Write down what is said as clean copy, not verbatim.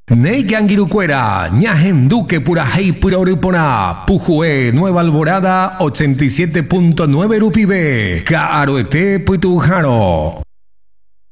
Neigangirucuera, Ñajenduque Purajei Puroripona, Pujue Nueva Alborada 87.9 Rupibe, Caroete Puitujaro.